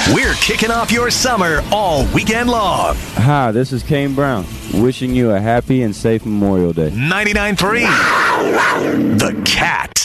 We're kicking off your summer all weekend long. Hi, this is Kane Brown, wishing you a happy and safe Memorial Day. 99.3 The Cat.